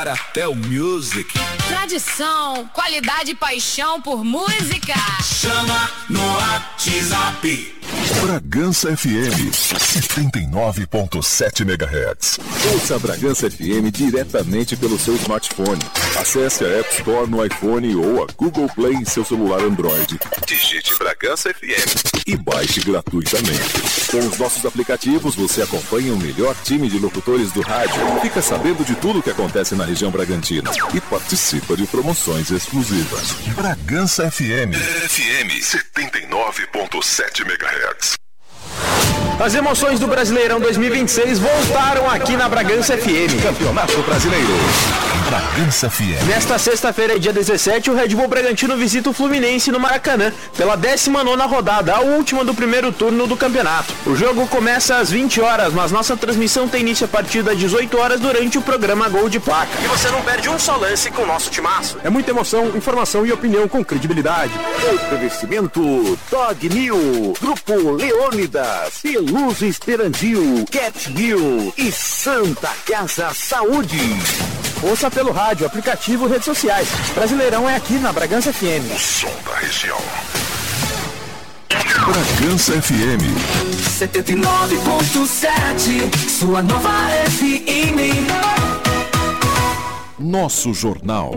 Até Music. Tradição, qualidade e paixão por música. Chama no WhatsApp. Bragança FM 79.7 MHz. Ouça a Bragança FM diretamente pelo seu smartphone. Acesse a App Store no iPhone ou a Google Play em seu celular Android. Digite Bragança FM e baixe gratuitamente. Com os nossos aplicativos, você acompanha o melhor time de locutores do rádio, fica sabendo de tudo o que acontece na região Bragantina e participa de promoções exclusivas. Bragança FM 79.7 MHz. As emoções do Brasileirão 2026 voltaram aqui na Bragança FM. Campeonato Brasileiro. Bragança FM. Nesta sexta-feira, dia 17, o Red Bull Bragantino visita o Fluminense no Maracanã pela 19ª rodada, a última do primeiro turno do campeonato. O jogo começa às 20 horas, mas nossa transmissão tem início a partir das 18 horas durante o programa Gol de Placa. E você não perde um só lance com o nosso timaço. É muita emoção, informação e opinião com credibilidade. Oferecimento Dog New, Grupo Leônidas, Luz Esperantil, Cat New e Santa Casa Saúde. Ouça pelo rádio, aplicativo e redes sociais. Brasileirão é aqui na Bragança FM. O som da região. Bragança FM 79.7, sua nova FM. Nosso Jornal.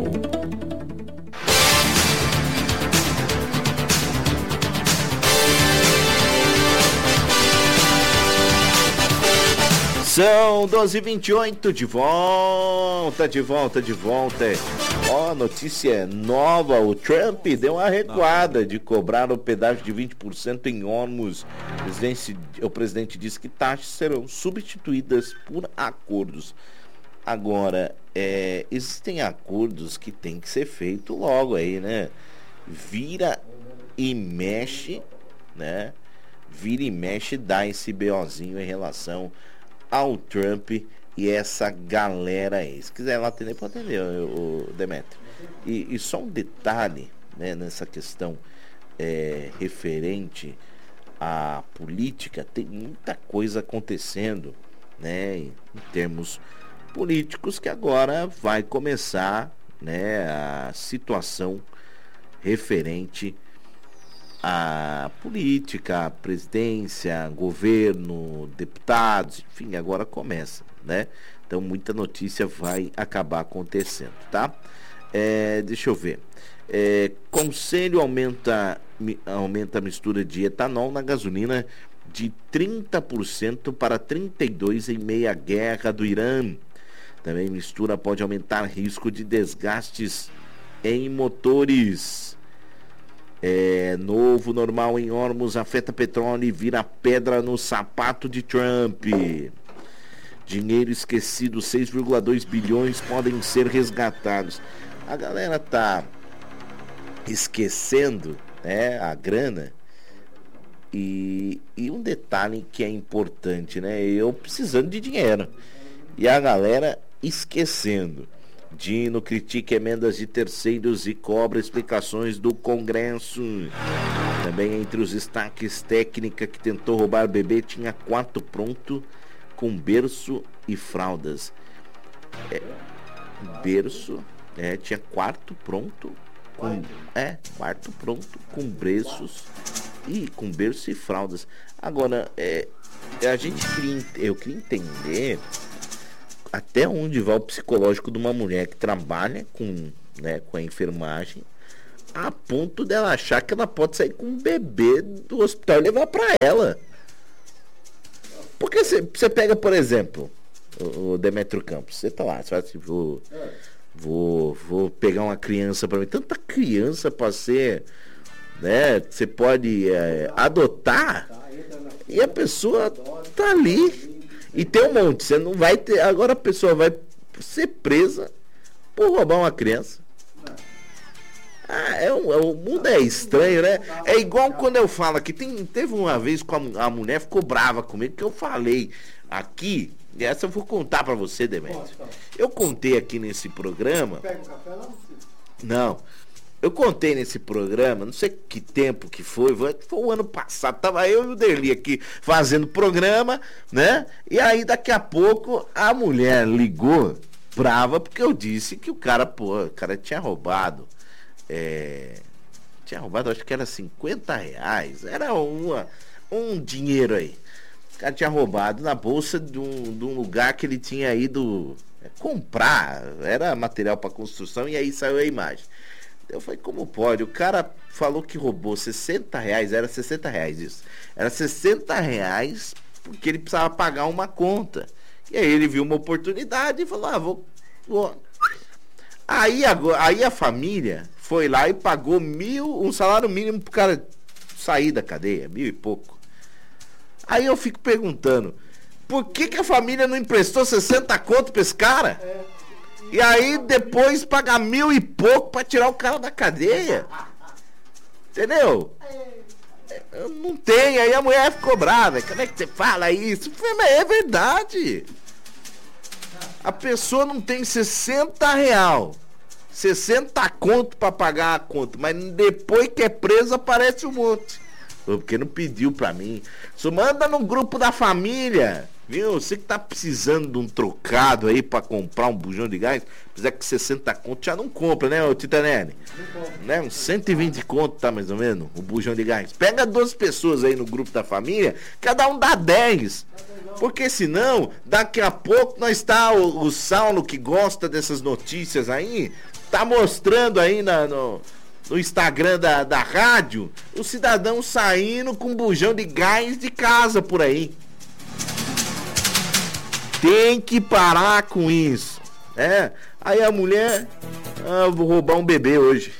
São 12h28, de volta. Ó, notícia nova, o Trump deu uma recuada de cobrar o pedágio de 20% em ônibus. O presidente disse que taxas serão substituídas por acordos. Agora, existem acordos que tem que ser feito logo aí, né? Vira e mexe, dá esse BOzinho em relação ao Trump e essa galera aí. Se quiser lá atender, pode atender, o Demetrio. E só um detalhe, né, nessa questão referente à política, tem muita coisa acontecendo, né, em termos políticos, que agora vai começar, né, a situação referente a política, a presidência, governo, deputados, enfim, agora começa, né? Então muita notícia vai acabar acontecendo, tá? Deixa eu ver. Conselho aumenta a mistura de etanol na gasolina de 30% para 32% em meia guerra do Irã. Também mistura pode aumentar risco de desgastes em motores. Novo normal em Hormuz afeta petróleo e vira pedra no sapato de Trump. Dinheiro esquecido, 6,2 bilhões podem ser resgatados. A galera tá esquecendo, né, a grana. E um detalhe que é importante, né? Eu precisando de dinheiro e a galera esquecendo. Dino critica emendas de terceiros e cobra explicações do Congresso. Também entre os destaques, técnica que tentou roubar bebê tinha quarto pronto com berço e fraldas. Tinha quarto pronto com berços e com berço e fraldas. Agora, eu queria entender até onde vai o psicológico de uma mulher que trabalha com a enfermagem, a ponto dela achar que ela pode sair com um bebê do hospital e levar para ela. Porque você pega, por exemplo, o Demetrio Campos, você tá lá, você fala assim, vou pegar uma criança para mim. Tanta criança para ser, né? Você pode adotar e a pessoa tá ali. E tem um monte, você não vai ter. Agora a pessoa vai ser presa por roubar uma criança. O mundo é estranho, né? É igual quando eu falo aqui. Teve uma vez que a mulher ficou brava comigo, que eu falei aqui. E essa eu vou contar pra você, Demetrio. Eu contei aqui nesse programa. Não. Eu contei nesse programa, não sei que tempo que foi o ano passado, tava eu e o Derli aqui fazendo programa, né? E aí daqui a pouco a mulher ligou brava porque eu disse que o cara tinha roubado. Tinha roubado, acho que era R$50. Era um dinheiro aí. O cara tinha roubado na bolsa de um lugar que ele tinha ido comprar. Era material para construção e aí saiu a imagem. Eu falei, como pode? O cara falou que roubou R$60, era R$60 isso. Era R$60 porque ele precisava pagar uma conta. E aí ele viu uma oportunidade e falou, vou. Aí a família foi lá e pagou um salário mínimo pro cara sair da cadeia, 1.000 e pouco. Aí eu fico perguntando, por que a família não emprestou 60 conto pra esse cara? E aí depois pagar 1.000 e pouco pra tirar o cara da cadeia? Entendeu? Não tem, aí a mulher ficou brava. Como é que você fala isso? Mas é verdade. A pessoa não tem R$60, 60 conto pra pagar a conta, mas depois que é preso aparece um monte. Porque não pediu pra mim. Só manda no grupo da família, viu? Você que tá precisando de um trocado aí pra comprar um bujão de gás, apesar que 60 conto já não compra, né, ô Titanelli? Né? Uns 120 conto, tá mais ou menos, o bujão de gás. Pega 12 pessoas aí no grupo da família, cada um dá 10. Porque senão, daqui a pouco nós o Saulo que gosta dessas notícias aí, tá mostrando aí no Instagram da rádio, o cidadão saindo com um bujão de gás de casa por aí. Tem que parar com isso. Aí a mulher, eu vou roubar um bebê hoje.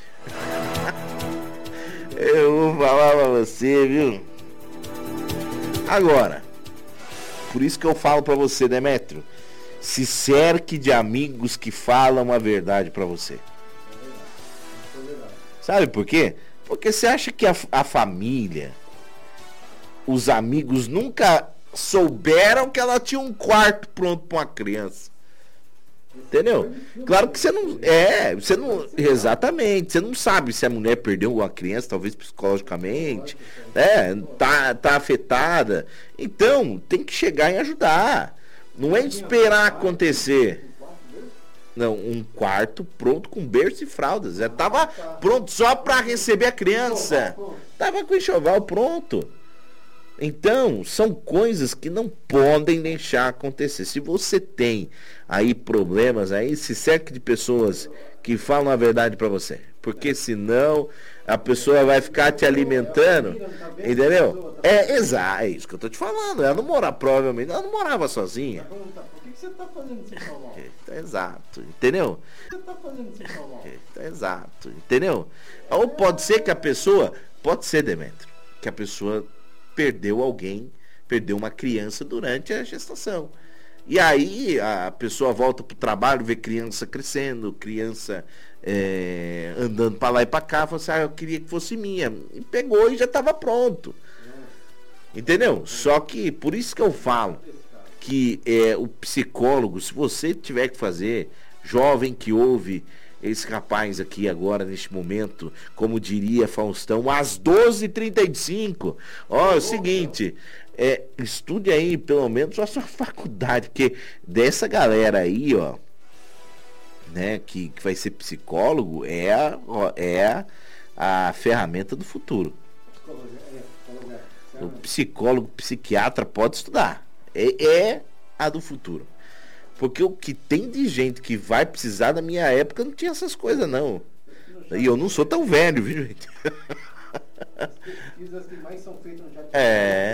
Eu vou falar pra você, viu? Agora, por isso que eu falo pra você, Demétrio, se cerque de amigos que falam a verdade pra você. Sabe por quê? Porque você acha que a família, os amigos nunca souberam que ela tinha um quarto pronto pra uma criança. Entendeu? Claro que você não... Exatamente. Você não sabe se a mulher perdeu uma criança, talvez psicologicamente, tá afetada. Então, tem que chegar e ajudar. Não é esperar acontecer. Não, um quarto pronto com berço e fraldas. Já tava pronto só para receber a criança. Tava com o enxoval pronto. Então, são coisas que não podem deixar acontecer. Se você tem aí problemas aí, se cerque de pessoas que falam a verdade para você. Porque senão a pessoa vai ficar te alimentando, entendeu? Exato, é isso que eu tô te falando. Ela não morava, provavelmente, ela não morava sozinha. Por que você tá fazendo isso, Salvador? Exato, entendeu? Por que você tá fazendo isso, Salvador? Exato, entendeu? Ou pode ser que a pessoa, pode ser, Demétrio, que a pessoa perdeu uma criança durante a gestação. E aí a pessoa volta pro trabalho, vê criança crescendo, criança andando para lá e para cá, fala assim, eu queria que fosse minha. E pegou e já estava pronto. Entendeu? Só que, por isso que eu falo que o psicólogo, se você tiver que fazer, jovem que ouve esse rapaz aqui agora, neste momento, como diria Faustão, às 12h35. É o seguinte, estude aí, pelo menos, a sua faculdade, porque dessa galera aí, né, que vai ser psicólogo, é a ferramenta do futuro. O psicólogo, psiquiatra pode estudar. É a do futuro. Porque o que tem de gente que vai precisar, na minha época não tinha essas coisas não. E eu não sou tão velho, viu, gente? As pesquisas que mais são feitas no chat.